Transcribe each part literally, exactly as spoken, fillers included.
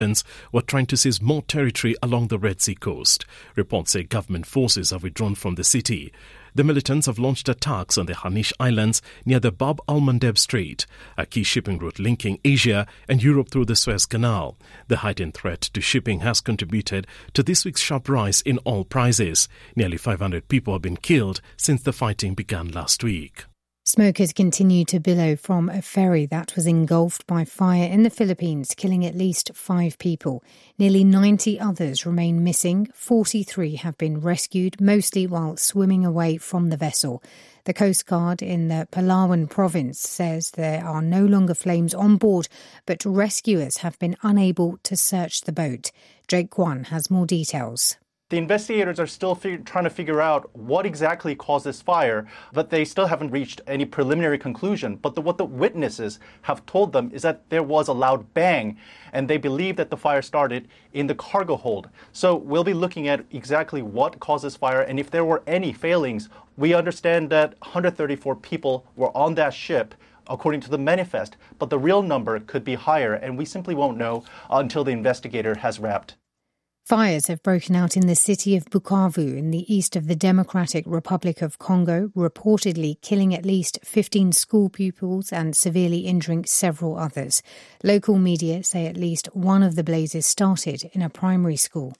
were trying to seize more territory along the Red Sea coast. Reports say government forces have withdrawn from the city. The militants have launched attacks on the Hanish Islands near the Bab al-Mandeb Strait, a key shipping route linking Asia and Europe through the Suez Canal. The heightened threat to shipping has contributed to this week's sharp rise in oil prices. Nearly five hundred people have been killed since the fighting began last week. Smokers continue to billow from a ferry that was engulfed by fire in the Philippines, killing at least five people. Nearly ninety others remain missing. forty-three have been rescued, mostly while swimming away from the vessel. The Coast Guard in the Palawan province says there are no longer flames on board, but rescuers have been unable to search the boat. Drake Kwan has more details. The investigators are still fig- trying to figure out what exactly caused this fire, but they still haven't reached any preliminary conclusion. But the, what the witnesses have told them is that there was a loud bang, and they believe that the fire started in the cargo hold. So we'll be looking at exactly what caused this fire, and if there were any failings. We understand that one hundred thirty-four people were on that ship, according to the manifest, but the real number could be higher, and we simply won't know until the investigator has wrapped. Fires have broken out in the city of Bukavu in the east of the Democratic Republic of Congo, reportedly killing at least fifteen school pupils and severely injuring several others. Local media say at least one of the blazes started in a primary school.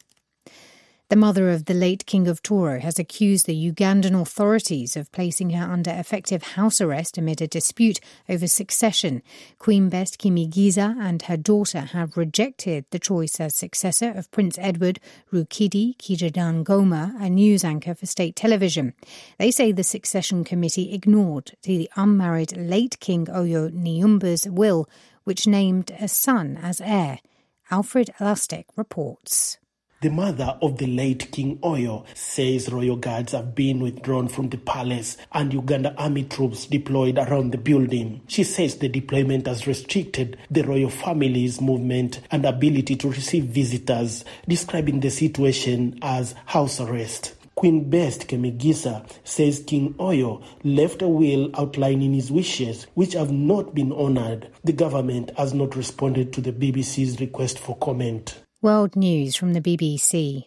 The mother of the late King of Toro has accused the Ugandan authorities of placing her under effective house arrest amid a dispute over succession. Queen Best Kimigiza and her daughter have rejected the choice as successor of Prince Edward Rukidi Kijangoma, a news anchor for state television. They say the succession committee ignored the unmarried late King Oyo Nyumba's will, which named a son as heir. Alfred Lustig reports. The mother of the late King Oyo says royal guards have been withdrawn from the palace and Uganda army troops deployed around the building. She says the deployment has restricted the royal family's movement and ability to receive visitors, describing the situation as house arrest. Queen Best Kemigiza says King Oyo left a will outlining his wishes, which have not been honoured. The government has not responded to the B B C's request for comment. World News from the B B C.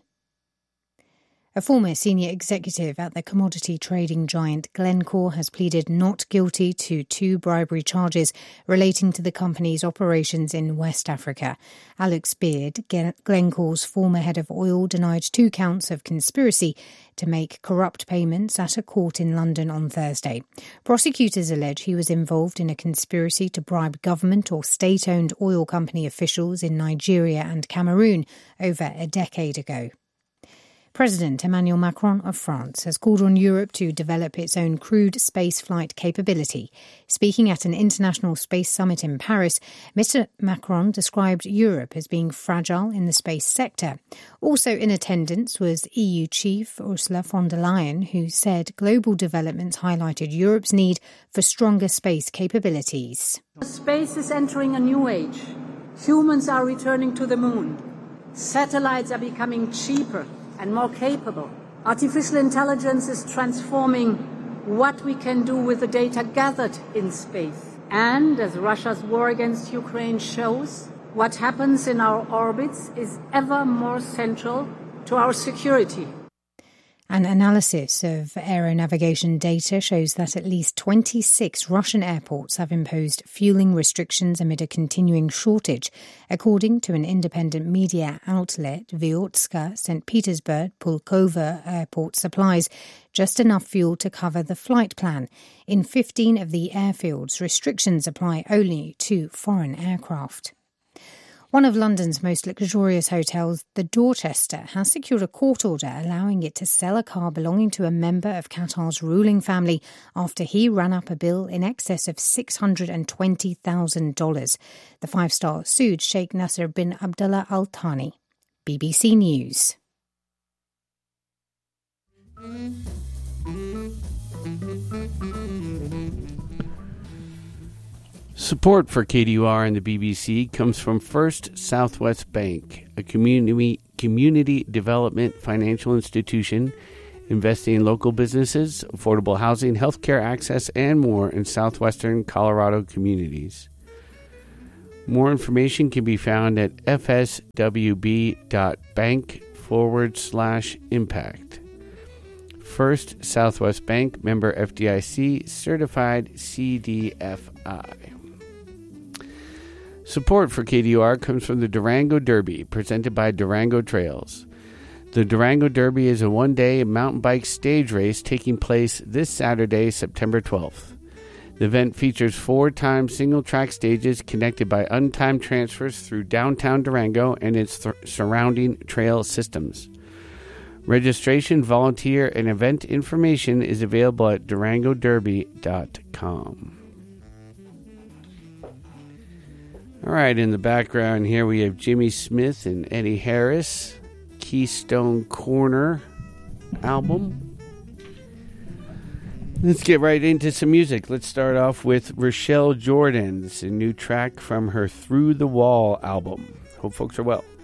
A former senior executive at the commodity trading giant Glencore has pleaded not guilty to two bribery charges relating to the company's operations in West Africa. Alex Beard, Glencore's former head of oil, denied two counts of conspiracy to make corrupt payments at a court in London on Thursday. Prosecutors allege he was involved in a conspiracy to bribe government or state-owned oil company officials in Nigeria and Cameroon over a decade ago. President Emmanuel Macron of France has called on Europe to develop its own crewed spaceflight capability. Speaking at an international space summit in Paris, Mister Macron described Europe as being fragile in the space sector. Also in attendance was E U chief Ursula von der Leyen, who said global developments highlighted Europe's need for stronger space capabilities. Space is entering a new age. Humans are returning to the moon. Satellites are becoming cheaper and more capable. Artificial intelligence is transforming what we can do with the data gathered in space. And as Russia's war against Ukraine shows, what happens in our orbits is ever more central to our security. An analysis of aeronavigation data shows that at least twenty-six Russian airports have imposed fueling restrictions amid a continuing shortage. According to an independent media outlet, Vyotska, Saint Petersburg, Pulkovo airport supplies just enough fuel to cover the flight plan. In fifteen of the airfields, restrictions apply only to foreign aircraft. One of London's most luxurious hotels, the Dorchester, has secured a court order allowing it to sell a car belonging to a member of Qatar's ruling family after he ran up a bill in excess of six hundred twenty thousand dollars. The five-star sued Sheikh Nasser bin Abdullah Al Thani. B B C News. Support for K D U R and the B B C comes from First Southwest Bank, a community community development financial institution investing in local businesses, affordable housing, healthcare access, and more in southwestern Colorado communities. More information can be found at fswb.bank forward slash impact. First Southwest Bank, member F D I C, certified C D F I. Support for K D U R comes from the Durango Derby, presented by Durango Trails. The Durango Derby is a one-day mountain bike stage race taking place this Saturday, September twelfth. The event features four-time single-track stages connected by untimed transfers through downtown Durango and its th- surrounding trail systems. Registration, volunteer, and event information is available at durango derby dot com. All right, in the background here we have Jimmy Smith and Eddie Harris, Keystone Corner album. Let's get right into some music. Let's start off with Rochelle Jordan. It's a new track from her Through the Wall album. Hope folks are well.